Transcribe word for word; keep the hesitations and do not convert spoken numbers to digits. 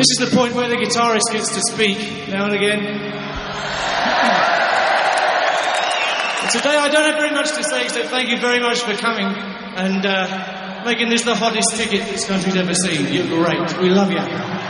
This is the point where the guitarist gets to speak now and again. Today I don't have very much to say except thank you very much for coming and uh, making this the hottest ticket this country's ever seen. You're great. We love you.